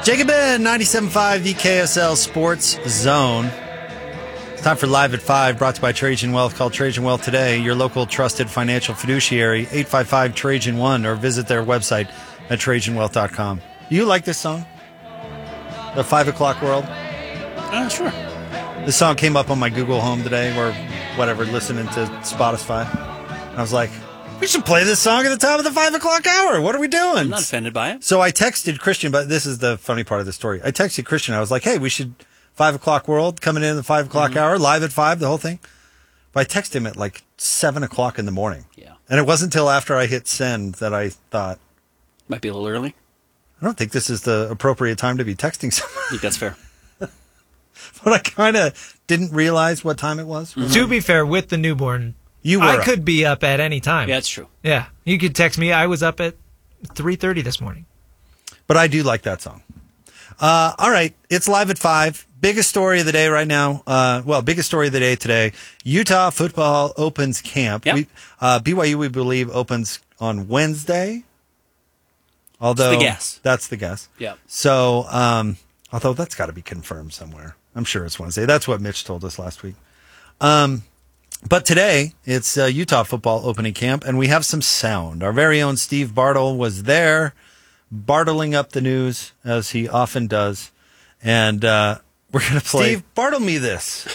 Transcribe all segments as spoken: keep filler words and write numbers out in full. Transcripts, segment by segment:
Jacob Ben, ninety-seven point five, the K S L Sports Zone. It's time for Live at five, brought to you by Trajan Wealth. Call Trajan Wealth today, your local trusted financial fiduciary, eight five five Trajan one, or visit their website at trajan wealth dot com. Do you like this song? The five o'clock World? Uh, sure. This song came up on my Google Home today, or whatever, listening to Spotify. And I was like, we should play this song at the top of the five o'clock hour. What are we doing? I'm not offended by it. So I texted Christian, but this is the funny part of the story. I texted Christian. I was like, hey, we should five o'clock World coming in at the five o'clock mm-hmm. hour, live at five, the whole thing. But I texted him at like seven o'clock in the morning. Yeah. And it wasn't until after I hit send that I thought, might be a little early. I don't think this is the appropriate time to be texting someone. I think that's fair. But I kind of didn't realize what time it was. Mm-hmm. To be fair, with the newborn, you were I up. could be up at any time. Yeah, that's true. Yeah, you could text me. I was up at three thirty this morning. But I do like that song. Uh, all right, it's Live at five. Biggest story of the day right now. Uh, well, biggest story of the day today. Utah football opens camp. Yep. We, uh, B Y U, we believe, opens on Wednesday. Although that's the guess. That's the guess. Yeah. So, um, although that's got to be confirmed somewhere. I'm sure it's Wednesday. That's what Mitch told us last week. Um, but today, it's uh, Utah football opening camp, and we have some sound. Our very own Steve Bartle was there, bartling up the news, as he often does. And uh, we're going to play... Steve, bartle me this.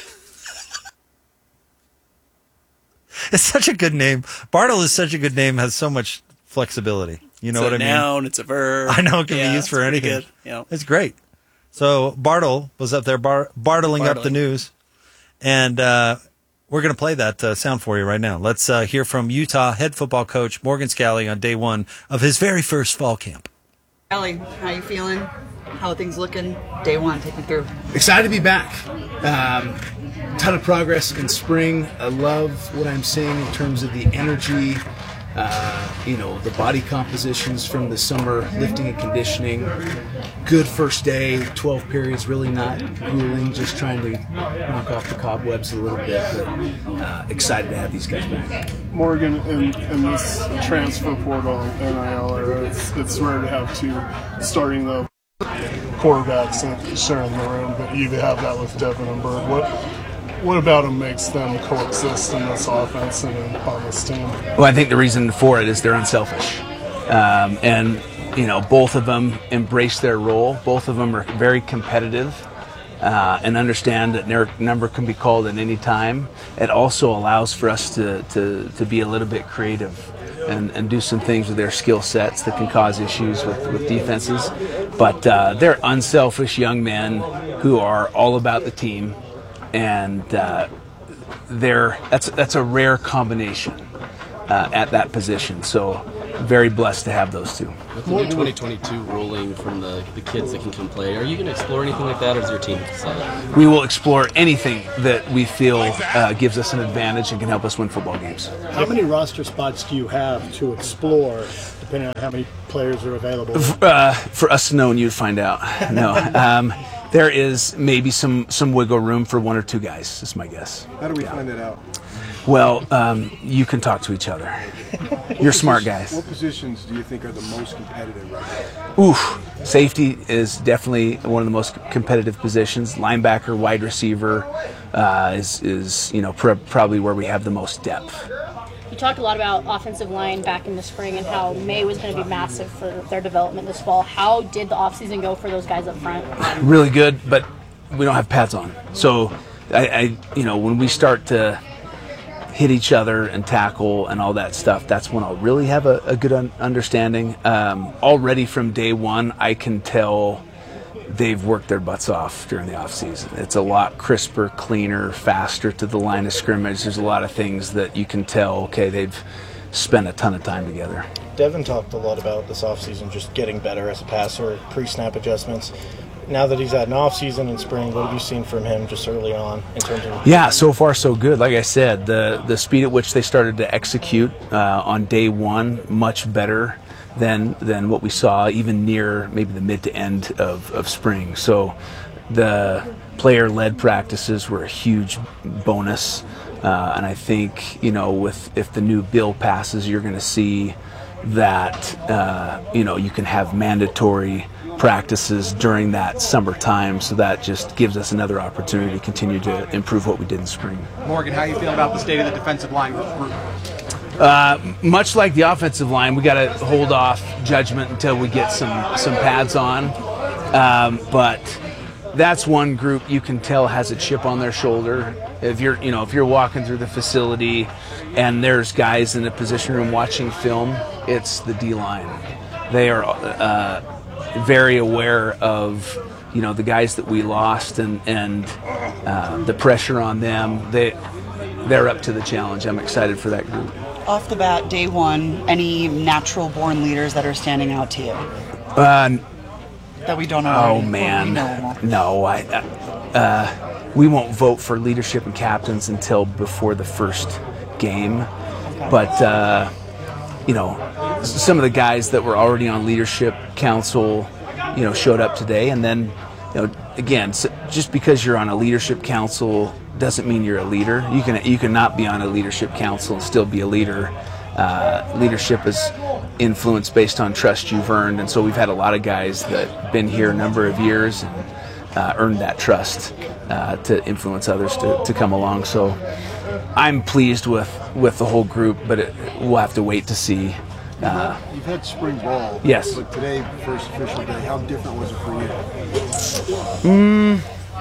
It's such a good name. Bartle is such a good name, has so much flexibility. You know it's what I mean? It's a noun, it's a verb. I know it can yeah, be used for anything. Good. Yeah. It's great. So Bartle was up there bar- bartling, bartling up the news, and uh, we're going to play that uh, sound for you right now. Let's uh, hear from Utah head football coach Morgan Scalley on day one of his very first fall camp. Scalley, how you feeling? How are things looking? Day one, take me through. Excited to be back. Um, ton of progress in spring. I love what I'm seeing in terms of the energy. Uh, you know, the body compositions from the summer, lifting and conditioning. Good first day, twelve periods, really not grueling, just trying to knock off the cobwebs a little bit, but uh, excited to have these guys back. Morgan, in, in this transfer portal N I L era, it's, it's rare to have two starting the quarterbacks sharing the room, but you have that with Devin and Bird. What What about them makes them coexist in this offense and on this team? Well, I think the reason for it is they're unselfish. Um, and, you know, both of them embrace their role. Both of them are very competitive uh, and understand that their number can be called at any time. It also allows for us to, to, to be a little bit creative and, and do some things with their skill sets that can cause issues with, with defenses. But uh, they're unselfish young men who are all about the team. And uh, they're, that's that's a rare combination uh, at that position. So very blessed to have those two. With the new twenty twenty-two ruling from the, the kids that can come play, are you going to explore anything like that, or is your team decided? We will explore anything that we feel uh, gives us an advantage and can help us win football games. How many roster spots do you have to explore, depending on how many players are available? Uh, for us to know and you to find out. No. Um, There is maybe some, some wiggle room for one or two guys, is my guess. How do we yeah. find that out? Well, um, you can talk to each other. You're smart guys. What positions do you think are the most competitive right now? Oof. Safety is definitely one of the most competitive positions. Linebacker, wide receiver uh, is, is you know pr- probably where we have the most depth. You talked a lot about offensive line back in the spring and how May was going to be massive for their development this fall. How did the offseason go for those guys up front? Really good, but we don't have pads on. So, I, I, you know, when we start to hit each other and tackle and all that stuff, that's when I'll really have a, a good un- understanding. Um, already from day one, I can tell they've worked their butts off during the offseason. It's a lot crisper, cleaner, faster to the line of scrimmage. There's a lot of things that you can tell, okay, they've spent a ton of time together. Devin talked a lot about this offseason just getting better as a passer, pre-snap adjustments. Now that he's had an offseason in spring, what have you seen from him just early on in terms of... Yeah, so far so good. Like I said, the, the speed at which they started to execute uh, on day one, much better than than what we saw even near maybe the mid to end of, of spring. So the player-led practices were a huge bonus. Uh, and I think, you know, with if the new bill passes, you're going to see that uh, you know you can have mandatory practices during that summer time, so that just gives us another opportunity to continue to improve what we did in spring. Morgan, how are you feeling about the state of the defensive line group? Uh, much like the offensive line, we got to hold off judgment until we get some some pads on. Um, but that's one group you can tell has a chip on their shoulder. If you're, you know, if you're walking through the facility and there's guys in the position room watching film, it's the D line. They are uh, very aware of, you know, the guys that we lost and and uh, the pressure on them. They they're up to the challenge. I'm excited for that group. Off the bat, day one, any natural-born leaders that are standing out to you Uh, that we don't know? oh already? man, Well, we know. no. I uh, we won't vote for leadership and captains until before the first game. But uh, you know, some of the guys that were already on leadership council, you know, showed up today. And then, you know, again, so just because you're on a leadership council doesn't mean you're a leader. You can you can not be on a leadership council and still be a leader. Uh, leadership is influence based on trust you've earned, and so we've had a lot of guys that have been here a number of years and uh, earned that trust uh, to influence others to, to come along. So I'm pleased with, with the whole group, but it, we'll have to wait to see. Uh, You've had spring ball. Yes. But today, first official day, how different was it for you? Mm,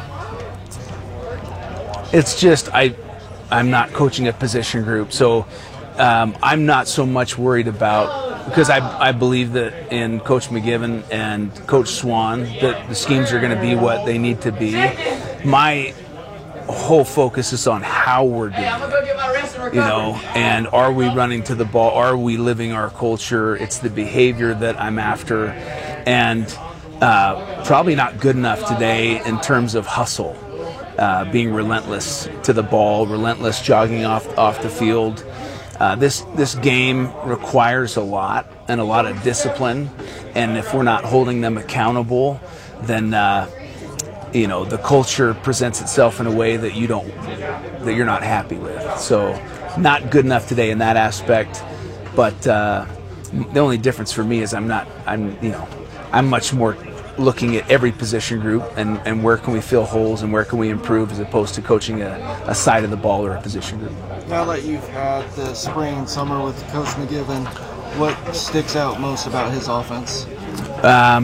it's just I, I'm not coaching a position group, so um, I'm not so much worried about, because I, I believe that in Coach McGiven and Coach Swan that the schemes are going to be what they need to be. My whole focus is on how we're doing it, you know, and are we running to the ball? Are we living our culture? It's the behavior that I'm after, and uh, probably not good enough today in terms of hustle, uh, being relentless to the ball, relentless jogging off off the field. Uh, this this game requires a lot and a lot of discipline, and if we're not holding them accountable, then uh, you know the culture presents itself in a way that you don't that you're not happy with. So, not good enough today in that aspect. But uh, the only difference for me is I'm not I'm you know I'm much more looking at every position group and, and where can we fill holes and where can we improve, as opposed to coaching a, a side of the ball or a position group. Now that you've had the spring and summer with Coach McGiven, what sticks out most about his offense? Um,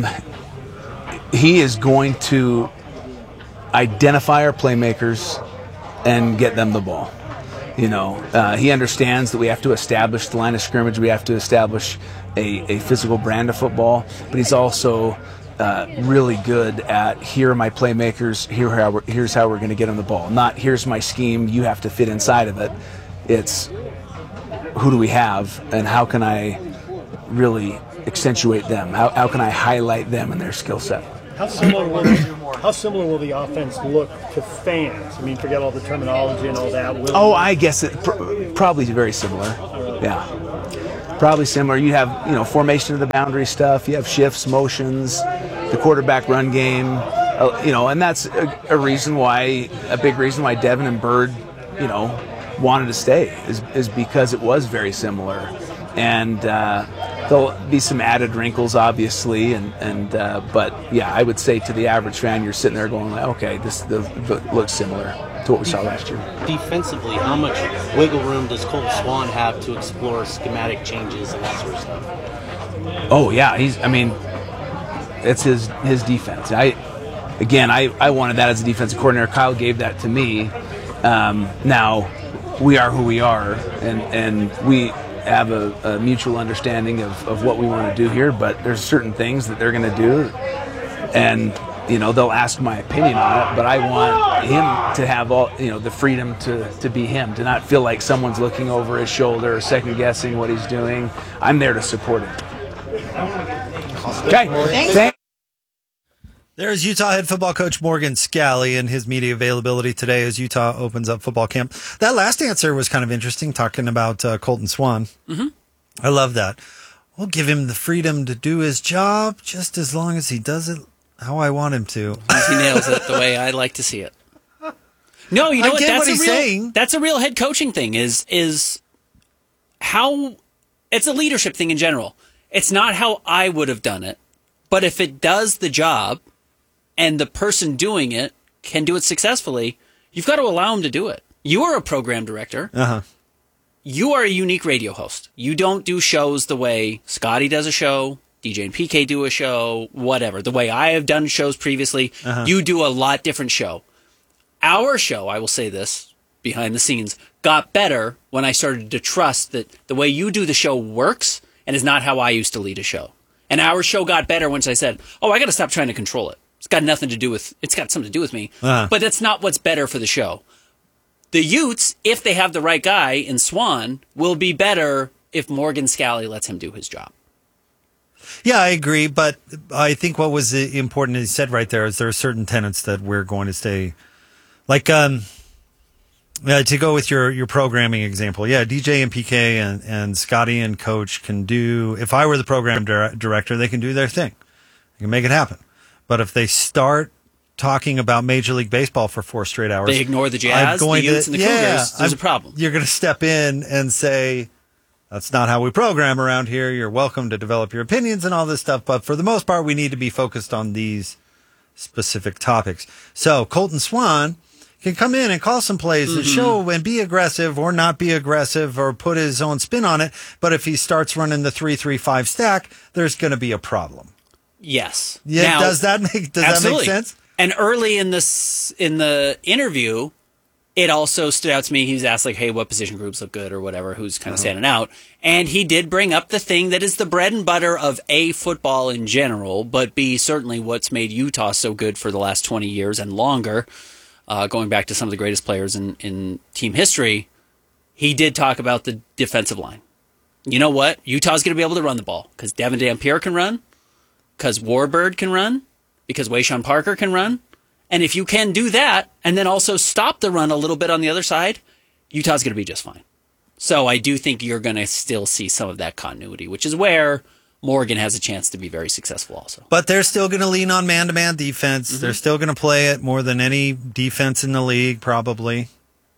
he is going to identify our playmakers and get them the ball. You know, uh, he understands that we have to establish the line of scrimmage, we have to establish a, a physical brand of football, but he's also uh, really good at, here are my playmakers, here how we're, here's how we're going to get them the ball. Not, here's my scheme, you have to fit inside of it. It's, who do we have and how can I really accentuate them? How, how can I highlight them and their skill set? How similar will how similar will the offense look to fans? I mean, forget all the terminology and all that. Will oh, I guess it pr- probably very similar. Yeah, probably similar. You have you know formation of the boundary stuff. You have shifts, motions, the quarterback run game. Uh, you know, and that's a, a reason why a big reason why Devin and Bird, you know, wanted to stay is is because it was very similar. And uh, there'll be some added wrinkles, obviously, and and uh, but yeah, I would say to the average fan, you're sitting there going, like, okay, this, this looks similar to what we saw last year. Defensively, how much wiggle room does Colt Swan have to explore schematic changes and that sort of stuff? Oh yeah, he's. I mean, it's his his defense. I again, I, I wanted that as a defensive coordinator. Kyle gave that to me. Um, now we are who we are, and and we have a, a mutual understanding of, of what we want to do here, but there's certain things that they're going to do, and you know they'll ask my opinion on it, but I want him to have all you know the freedom to, to be him, to not feel like someone's looking over his shoulder or second guessing what he's doing. I'm there to support him. Okay, Thanks. Thanks. There's Utah head football coach Morgan Scalley and his media availability today as Utah opens up football camp. That last answer was kind of interesting, talking about uh, Colton Swan. Mm-hmm. I love that. We'll give him the freedom to do his job just as long as he does it how I want him to. He nails it the way I like to see it. No, you know I what? get That's what a he's real, saying. That's a real head coaching thing. Is is how It's a leadership thing in general. It's not how I would have done it, but if it does the job and the person doing it can do it successfully, you've got to allow them to do it. You are a program director. Uh-huh. You are a unique radio host. You don't do shows the way Scotty does a show, D J and P K do a show, whatever. The way I have done shows previously, Uh-huh. you do a lot different show. Our show, I will say this, behind the scenes, got better when I started to trust that the way you do the show works and is not how I used to lead a show. And our show got better once I said, oh, I got to stop trying to control it. It's got nothing to do with, it's got something to do with me. Uh-huh. But that's not what's better for the show. The Utes, if they have the right guy in Swan, will be better if Morgan Scally lets him do his job. Yeah, I agree, but I think what was important, as he said right there, is there are certain tenets that we're going to stay, like, um, uh, to go with your, your programming example. Yeah, D J and P K and, and Scotty and Coach can do, if I were the program dir- director, they can do their thing. They can make it happen. But if they start talking about Major League Baseball for four straight hours, They ignore the I'm Jazz, the going Utes, to- and the yeah, Cougars, there's I'm- a problem. You're going to step in and say, that's not how we program around here. You're welcome to develop your opinions and all this stuff. But for the most part, we need to be focused on these specific topics. So Colton Swan can come in and call some plays and Mhm. show and be aggressive or not be aggressive or put his own spin on it. But if he starts running the three three five stack, there's going to be a problem. Yes. Yeah, Now- does that make does Absolutely. that make sense? And early in this in the interview, it also stood out to me. He was asked like, "Hey, what position groups look good or whatever? Who's kind of Uh-huh. standing out?" And he did bring up the thing that is the bread and butter of A, football in general, but B, certainly what's made Utah so good for the last twenty years and longer, uh, going back to some of the greatest players in, in team history. He did talk about the defensive line. You know what? Utah's going to be able to run the ball because Devin Dampier can run, because Warbird can run, because Wayshawn Parker can run. And if you can do that and then also stop the run a little bit on the other side, Utah's going to be just fine. So I do think you're going to still see some of that continuity, which is where Morgan has a chance to be very successful also. But they're still going to lean on man-to-man defense. Mm-hmm. They're still going to play it more than any defense in the league, probably.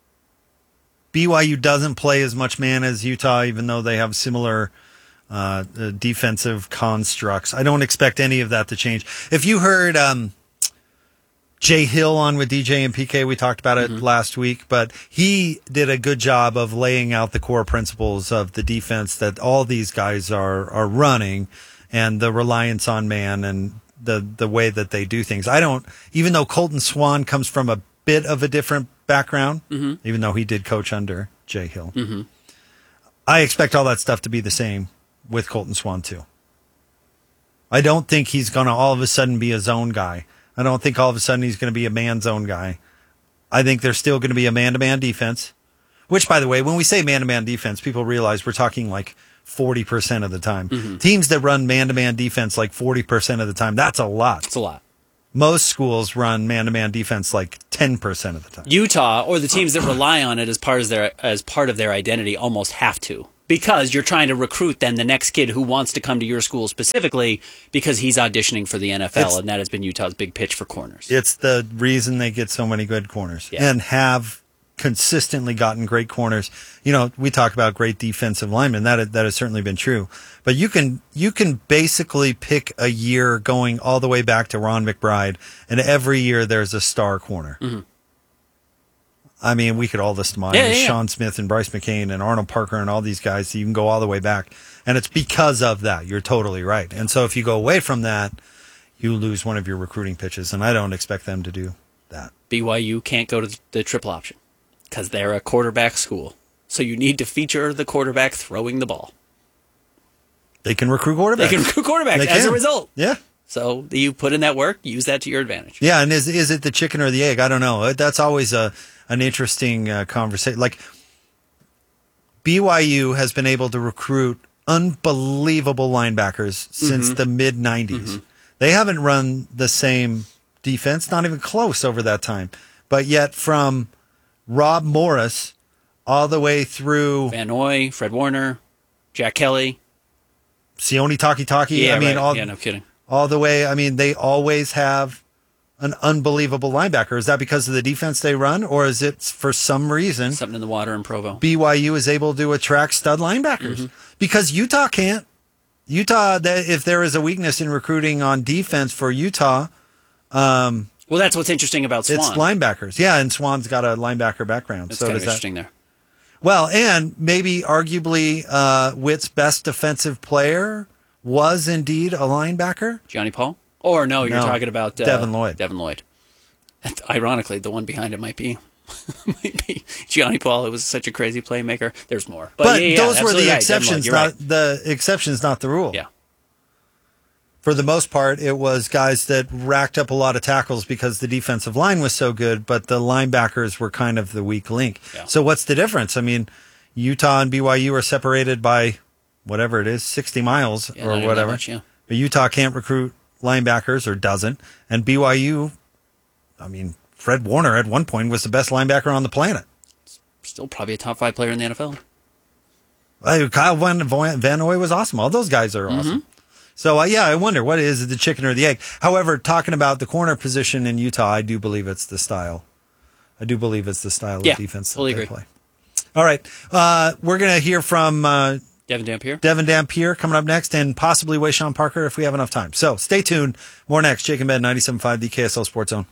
B Y U doesn't play as much man as Utah, even though they have similar uh, uh, defensive constructs. I don't expect any of that to change. If you heard um, Jay Hill on with D J and P K, we talked about it Mm-hmm. last week, but he did a good job of laying out the core principles of the defense that all these guys are are running and the reliance on man and the the way that they do things. I don't, even though Colton Swan comes from a bit of a different background, Mhm. even though he did coach under Jay Hill, Mm-hmm. I expect all that stuff to be the same with Colton Swan too. I don't think he's going to all of a sudden be a zone guy. I don't think all of a sudden he's going to be a man zone guy. I think there's still going to be a man-to-man defense, which, by the way, when we say man-to-man defense, people realize we're talking like forty percent of the time. Mm-hmm. Teams that run man-to-man defense like forty percent of the time, that's a lot. It's a lot. Most schools run man-to-man defense like ten percent of the time. Utah, or the teams that rely on it as part of their as part of their identity, almost have to, because you're trying to recruit then the next kid who wants to come to your school specifically because he's auditioning for the N F L, It's- and that has been Utah's big pitch for corners. It's the reason they get so many good corners Yeah. and have consistently gotten great corners. You know, we talk about great defensive linemen. That that has certainly been true. But you can you can basically pick a year going all the way back to Ron McBride, and every year there's a star corner. Mhm. I mean, we could all list them on. Yeah, yeah, yeah. Sean Smith and Bryce McCain and Arnold Parker and all these guys. You can go all the way back. And it's because of that. You're totally right. And so if you go away from that, you lose one of your recruiting pitches. And I don't expect them to do that. B Y U can't go to the triple option because they're a quarterback school. So you need to feature the quarterback throwing the ball. They can recruit quarterbacks. They can recruit quarterbacks They as a can. result. Yeah. So you put in that work, use that to your advantage. Yeah, and is is it the chicken or the egg? I don't know. That's always a an interesting uh, conversation. Like B Y U has been able to recruit unbelievable linebackers since Mhm. the mid nineties. Mhm. They haven't run the same defense, not even close over that time. But yet from Rob Morris all the way through Van Noy, Fred Warner, Jack Kelly. Sione Takitaki, Yeah, I mean right. all Yeah, no kidding. all the way. I mean, they always have an unbelievable linebacker. Is that because of the defense they run, or is it for some reason something in the water in Provo? B Y U is able to attract stud linebackers Mm-hmm. because Utah can't. Utah, if there is a weakness in recruiting on defense for Utah, um, well, that's what's interesting about Swan. It's linebackers. Yeah, and Swan's got a linebacker background. That's so kind of does that, interesting there. Well, and maybe arguably uh, Witt's best defensive player was indeed a linebacker. Johnny Paul? Or no, you're No, talking about uh, Devin Lloyd. Devin Lloyd. And ironically, the one behind it might be might be Johnny Paul. It was such a crazy playmaker. There's more, but, But yeah, yeah, those were absolutely the right. exceptions, Devin Lloyd, not you're the exceptions, not the rule. Yeah. For the most part, it was guys that racked up a lot of tackles because the defensive line was so good, but the linebackers were kind of the weak link. Yeah. So what's the difference? I mean, Utah and B Y U are separated by whatever it is, sixty miles Yeah, or not even that whatever. much, yeah. But Utah can't recruit linebackers or doesn't. And B Y U, I mean, Fred Warner at one point was the best linebacker on the planet. Still probably a top five player in the N F L. Uh, Kyle Van, Van Noy was awesome. All those guys are awesome. So, uh, yeah, I wonder, what is it, the chicken or the egg? However, talking about the corner position in Utah, I do believe it's the style. I do believe it's the style Yeah, of defense totally that they agree. play. All right. Uh, we're going to hear from uh, Devin Dampier. Devin Dampier coming up next, and possibly Wayshawn Parker if we have enough time. So stay tuned. More next. Jake and Ben, ninety-seven point five, the K S L Sports Zone.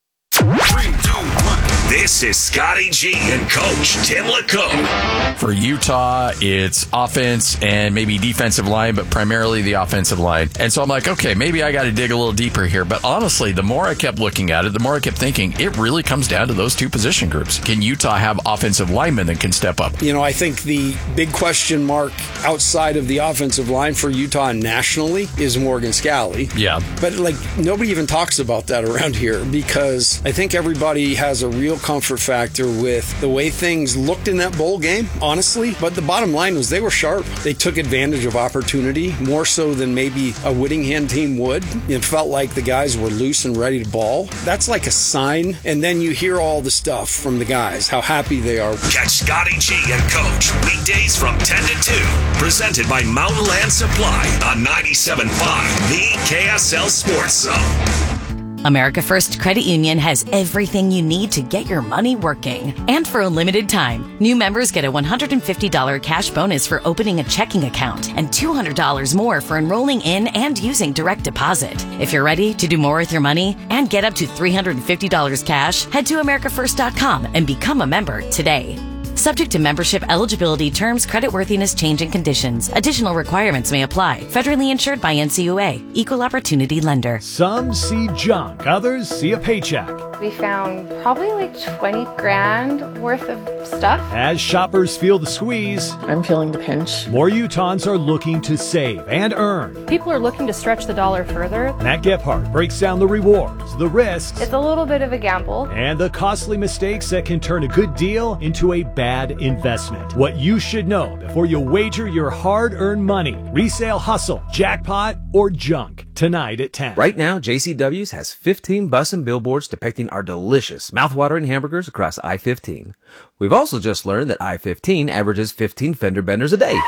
Three, two, one. This is Scotty G and Coach Tim LeCoe. For Utah, it's offense and maybe defensive line, but primarily the offensive line. And so I'm like, okay, maybe I got to dig a little deeper here. But honestly, the more I kept looking at it, the more I kept thinking, it really comes down to those two position groups. Can Utah have offensive linemen that can step up? You know, I think the big question mark outside of the offensive line for Utah nationally is Morgan Scalley. Yeah. But, like, nobody even talks about that around here because I think everybody has a real comfort factor with the way things looked in that bowl game, honestly. But the bottom line was they were sharp. They took advantage of opportunity more so than maybe a Whittingham team would. It felt like the guys were loose and ready to ball. That's like a sign. And then you hear all the stuff from the guys, how happy they are. Catch Scotty G and Coach weekdays from ten to two. Presented by Mountain Land Supply on ninety-seven point five, the K S L Sports Zone. America First Credit Union has everything you need to get your money working. And for a limited time, new members get a one hundred fifty dollars cash bonus for opening a checking account and two hundred dollars more for enrolling in and using direct deposit. If you're ready to do more with your money and get up to three hundred fifty dollars cash, head to america first dot com and become a member today. Subject to membership eligibility, terms, creditworthiness, change, and conditions. Additional requirements may apply. Federally insured by N C U A. Equal Opportunity Lender. Some see junk, others see a paycheck. We found probably like twenty grand worth of stuff. As shoppers feel the squeeze, I'm feeling the pinch. More Utahns are looking to save and earn. People are looking to stretch the dollar further. Matt Gephardt breaks down the rewards, the risks, It's a little bit of a gamble. and the costly mistakes that can turn a good deal into a bad investment. What you should know before you wager your hard-earned money. Resale hustle, jackpot, or junk. Tonight at ten. Right now, J C W's has fifteen bus and billboards depicting our delicious, mouth-watering hamburgers across I fifteen. We've also just learned that I fifteen averages fifteen fender benders a day.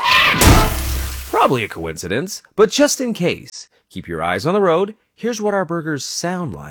Probably a coincidence, but just in case, keep your eyes on the road. Here's what our burgers sound like.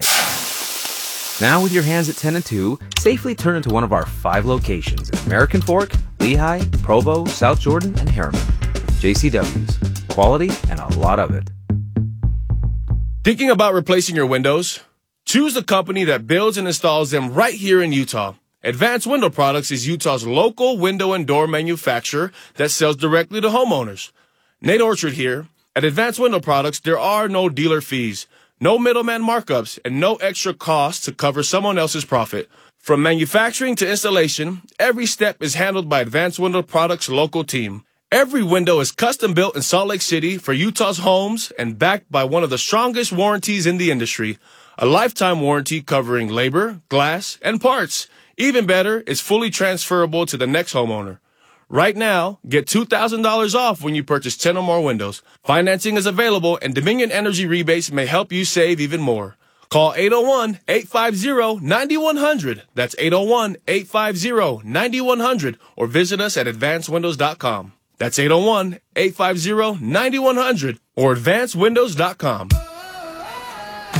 Now with your hands at ten and two, safely turn into one of our five locations in American Fork, Lehigh, Provo, South Jordan, and Harriman. J C W's. Quality and a lot of it. Thinking about replacing your windows? Choose the company that builds and installs them right here in Utah. Advanced Window Products is Utah's local window and door manufacturer that sells directly to homeowners. Nate Orchard here. At Advanced Window Products, there are no dealer fees, no middleman markups, and no extra costs to cover someone else's profit. From manufacturing to installation, every step is handled by Advanced Window Products' local team. Every window is custom built in Salt Lake City for Utah's homes and backed by one of the strongest warranties in the industry. A lifetime warranty covering labor, glass, and parts. Even better, it's fully transferable to the next homeowner. Right now, get two thousand dollars off when you purchase ten or more windows. Financing is available and Dominion Energy rebates may help you save even more. Call eight oh one, eight five oh, nine one hundred. That's eight oh one, eight five oh, nine one hundred or visit us at advanced windows dot com. That's eight oh one, eight five oh, nine one hundred or advanced windows dot com.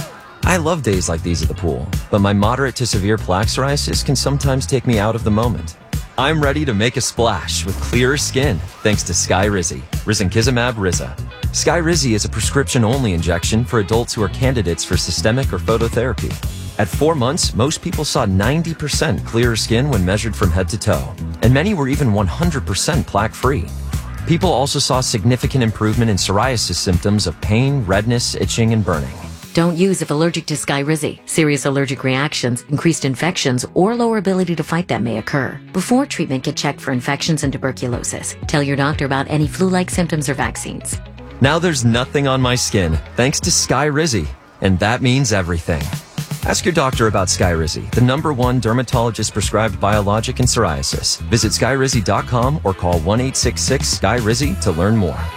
I love days like these at the pool, but my moderate to severe plaque psoriasis can sometimes take me out of the moment. I'm ready to make a splash with clearer skin thanks to Skyrizi, risankizumab Riza. Skyrizi is a prescription-only injection for adults who are candidates for systemic or phototherapy. At four months, most people saw ninety percent clearer skin when measured from head to toe, and many were even one hundred percent plaque-free. People also saw significant improvement in psoriasis symptoms of pain, redness, itching, and burning. Don't use if allergic to Skyrizi. Serious allergic reactions, increased infections, or lower ability to fight them may occur. Before treatment, get checked for infections and tuberculosis. Tell your doctor about any flu-like symptoms or vaccines. Now there's nothing on my skin, thanks to Skyrizi, and that means everything. Ask your doctor about Skyrizi, the number one dermatologist-prescribed biologic in psoriasis. Visit skyrizi dot com or call one eight six six, S K Y R I Z I to learn more.